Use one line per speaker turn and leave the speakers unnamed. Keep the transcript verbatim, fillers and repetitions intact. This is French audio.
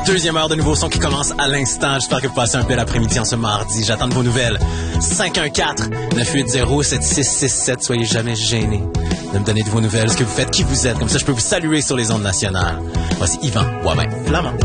deuxième heure de nouveaux sons qui commence à l'instant. J'espère que vous passez un bel après-midi en ce mardi. J'attends de vos nouvelles. cinq un quatre, neuf huit zéro, sept six six sept. Soyez jamais gênés de me donner de vos nouvelles, ce que vous faites, qui vous êtes. Comme ça, je peux vous saluer sur les ondes nationales. Voici Yvan Boivin Flamand.